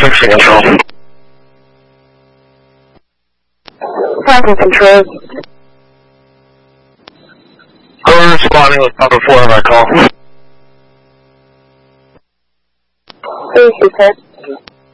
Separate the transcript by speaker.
Speaker 1: Fixing control.
Speaker 2: Traffic control.
Speaker 1: I'm responding with Papa 4 on my call.
Speaker 2: Please, sir.